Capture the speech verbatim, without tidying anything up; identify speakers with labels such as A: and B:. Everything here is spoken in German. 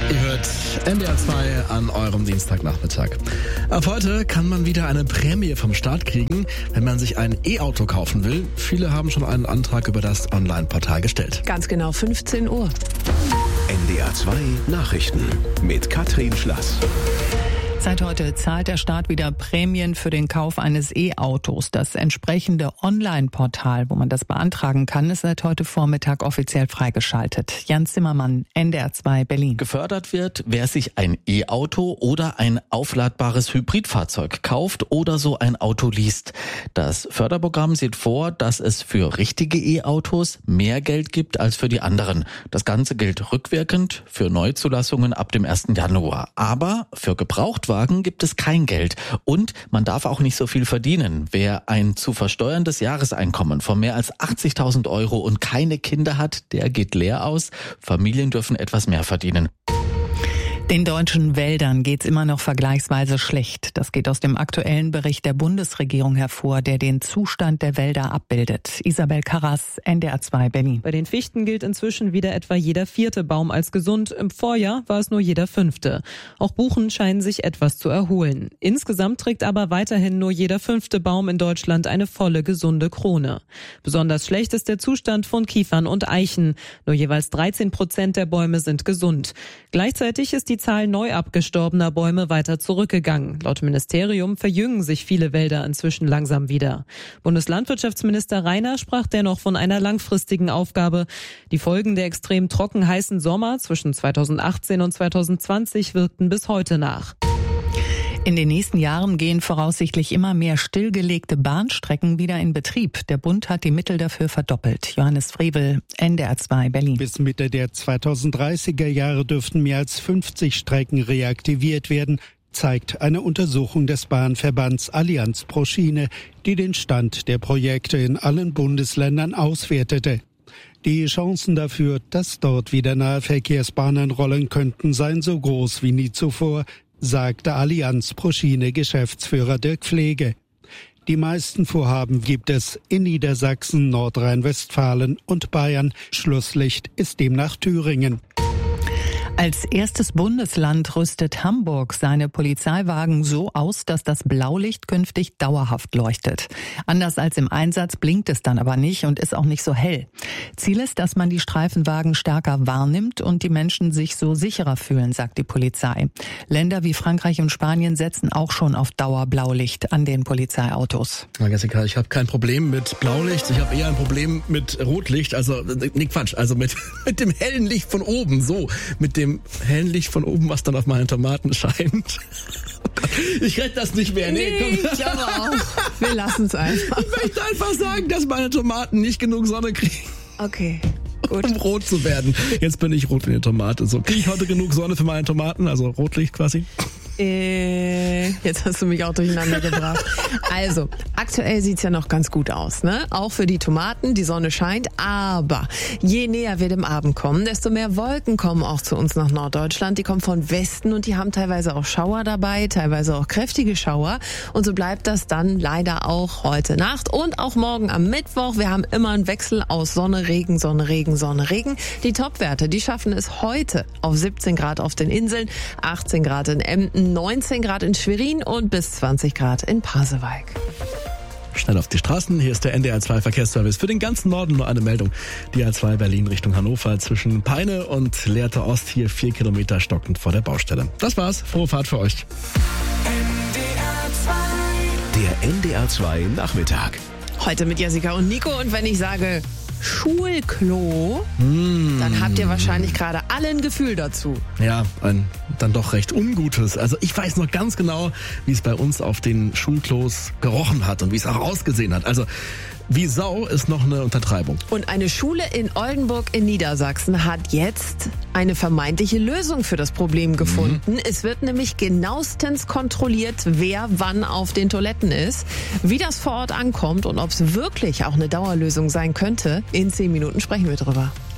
A: Ihr hört N D R zwei an eurem Dienstagnachmittag. Ab heute kann man wieder eine Prämie vom Staat kriegen, wenn man sich ein E-Auto kaufen will. Viele haben schon einen Antrag über das Online-Portal gestellt.
B: Ganz genau fünfzehn Uhr.
C: N D R zwei Nachrichten mit Katrin Schlass.
D: Seit heute zahlt der Staat wieder Prämien für den Kauf eines E-Autos. Das entsprechende Online-Portal, wo man das beantragen kann, ist seit heute Vormittag offiziell freigeschaltet. Jan Zimmermann, N D R zwei Berlin.
E: Gefördert wird, wer sich ein E-Auto oder ein aufladbares Hybridfahrzeug kauft oder so ein Auto liest. Das Förderprogramm sieht vor, dass es für richtige E-Autos mehr Geld gibt als für die anderen. Das Ganze gilt rückwirkend für Neuzulassungen ab dem ersten Januar. Aber für Gebrauchtwagen gibt es kein Geld und man darf auch nicht so viel verdienen. Wer ein zu versteuerndes Jahreseinkommen von mehr als achtzigtausend Euro und keine Kinder hat, der geht leer aus. Familien dürfen etwas mehr verdienen.
D: Den deutschen Wäldern geht's immer noch vergleichsweise schlecht. Das geht aus dem aktuellen Bericht der Bundesregierung hervor, der den Zustand der Wälder abbildet. Isabel Karras, N D R zwei Berlin.
F: Bei den Fichten gilt inzwischen wieder etwa jeder vierte Baum als gesund. Im Vorjahr war es nur jeder fünfte. Auch Buchen scheinen sich etwas zu erholen. Insgesamt trägt aber weiterhin nur jeder fünfte Baum in Deutschland eine volle, gesunde Krone. Besonders schlecht ist der Zustand von Kiefern und Eichen. Nur jeweils dreizehn Prozent der Bäume sind gesund. Gleichzeitig ist die Zahl neu abgestorbener Bäume weiter zurückgegangen. Laut Ministerium verjüngen sich viele Wälder inzwischen langsam wieder. Bundeslandwirtschaftsminister Reiner sprach dennoch von einer langfristigen Aufgabe. Die Folgen der extrem trocken heißen Sommer zwischen zweitausendachtzehn und zweitausendzwanzig wirkten bis heute nach.
D: In den nächsten Jahren gehen voraussichtlich immer mehr stillgelegte Bahnstrecken wieder in Betrieb. Der Bund hat die Mittel dafür verdoppelt. Johannes Frevel, N D R zwei Berlin.
G: Bis Mitte der zweitausenddreißiger Jahre dürften mehr als fünfzig Strecken reaktiviert werden, zeigt eine Untersuchung des Bahnverbands Allianz pro Schiene, die den Stand der Projekte in allen Bundesländern auswertete. Die Chancen dafür, dass dort wieder Nahverkehrsbahnen rollen könnten, seien so groß wie nie zuvor, sagte Allianz pro Schiene Geschäftsführer Dirk Pflege. Die meisten Vorhaben gibt es in Niedersachsen, Nordrhein-Westfalen und Bayern. Schlusslicht ist demnach Thüringen.
D: Als erstes Bundesland rüstet Hamburg seine Polizeiwagen so aus, dass das Blaulicht künftig dauerhaft leuchtet. Anders als im Einsatz blinkt es dann aber nicht und ist auch nicht so hell. Ziel ist, dass man die Streifenwagen stärker wahrnimmt und die Menschen sich so sicherer fühlen, sagt die Polizei. Länder wie Frankreich und Spanien setzen auch schon auf Dauerblaulicht an den Polizeiautos.
A: Na Jessica, ich habe kein Problem mit Blaulicht, ich habe eher ein Problem mit Rotlicht, also nee, Quatsch, also mit, mit dem hellen Licht von oben, so, mit dem hellen Licht von oben, was dann auf meinen Tomaten scheint. Oh Gott, ich rette das nicht mehr. Nee,
B: Nee,
A: komm.
B: ich aber auch. Wir lassen es einfach.
A: Ich möchte einfach sagen, dass meine Tomaten nicht genug Sonne kriegen,
B: Okay, gut.
A: um rot zu werden. Jetzt bin ich rot wie eine Tomate. So, kriege ich heute genug Sonne für meine Tomaten, also Rotlicht quasi?
B: Äh, jetzt hast du mich auch durcheinander gebracht. Also, aktuell sieht's ja noch ganz gut aus, ne? Auch für die Tomaten, die Sonne scheint, aber je näher wir dem Abend kommen, desto mehr Wolken kommen auch zu uns nach Norddeutschland. Die kommen von Westen und die haben teilweise auch Schauer dabei, teilweise auch kräftige Schauer. Und so bleibt das dann leider auch heute Nacht und auch morgen am Mittwoch. Wir haben immer einen Wechsel aus Sonne, Regen, Sonne, Regen, Sonne, Regen. Die Topwerte, die schaffen es heute auf siebzehn Grad auf den Inseln, achtzehn Grad in Emden, neunzehn Grad in Schwerin und bis zwanzig Grad in Pasewalk.
A: Schnell auf die Straßen. Hier ist der N D R zwei Verkehrsservice. Für den ganzen Norden nur eine Meldung. Die A zwei Berlin Richtung Hannover zwischen Peine und Lehrte Ost. Hier vier Kilometer stockend vor der Baustelle. Das war's. Frohe Fahrt für euch.
C: Der N D R zwei Nachmittag.
B: Heute mit Jessica und Nico und wenn ich sage Schulklo, mm. dann habt ihr wahrscheinlich gerade alle ein Gefühl dazu.
A: Ja, ein dann doch recht ungutes. Also ich weiß noch ganz genau, wie es bei uns auf den Schulklos gerochen hat und wie es auch ausgesehen hat. Also wie Sau ist noch eine Untertreibung.
B: Und eine Schule in Oldenburg in Niedersachsen hat jetzt eine vermeintliche Lösung für das Problem gefunden. Mhm. Es wird nämlich genauestens kontrolliert, wer wann auf den Toiletten ist, wie das vor Ort ankommt und ob es wirklich auch eine Dauerlösung sein könnte. In zehn Minuten sprechen wir drüber.